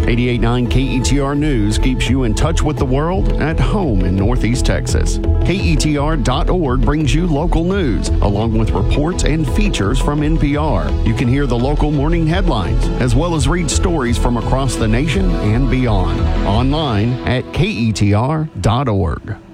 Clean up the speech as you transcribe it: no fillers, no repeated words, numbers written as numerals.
88.9 KETR News keeps you in touch with the world at home in Northeast Texas. KETR.org brings you local news, along with reports and features from NPR. You can hear the local morning headlines, as well as read stories from across the nation and beyond. Online at KETR.org.